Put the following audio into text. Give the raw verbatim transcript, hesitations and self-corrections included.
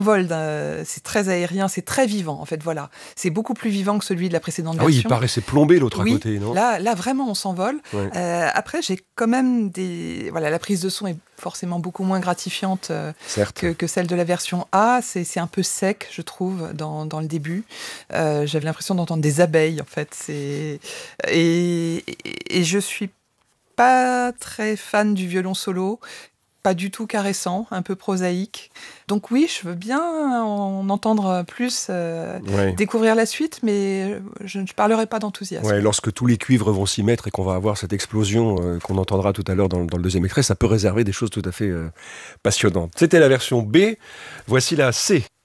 Vol d'un c'est très aérien, c'est très vivant, en fait, voilà. C'est beaucoup plus vivant que celui de la précédente Ah oui, version. il paraissait plombé l'autre Oui, à côté, non? là là vraiment on s'envole. Ouais. Heu, après j'ai quand même des voilà, la prise de son est forcément beaucoup moins gratifiante, heu, Certes. que que celle de la version A. C'est c'est un peu sec, je trouve, dans dans le début. Heu, j'avais l'impression d'entendre des abeilles, en fait, c'est et et et je suis pas très fan du violon solo, pas du tout caressant, un peu prosaïque. Donc oui, je veux bien en entendre plus, heu, Ouais. découvrir la suite, mais je ne parlerai pas d'enthousiasme. Ouais, lorsque tous les cuivres vont s'y mettre et qu'on va avoir cette explosion euh, qu'on entendra tout à l'heure dans, dans le deuxième extrait, ça peut réserver des choses tout à fait euh, passionnantes. C'était la version B, voici la C.